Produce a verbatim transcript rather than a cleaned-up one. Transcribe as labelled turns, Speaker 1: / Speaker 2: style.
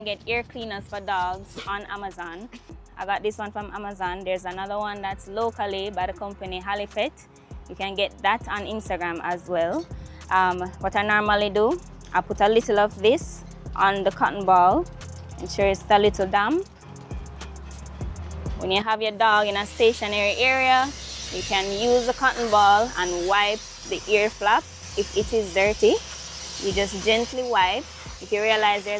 Speaker 1: Get ear cleaners for dogs on Amazon. I got this one from Amazon. There's another one that's locally by the company Halipet. You can get that on Instagram as well. Um, what I normally do, I put a little of this on the cotton ball, ensure it's a little damp. When you have your dog in a stationary area, you can use the cotton ball and wipe the ear flap if it is dirty. You just gently wipe. If you realize there's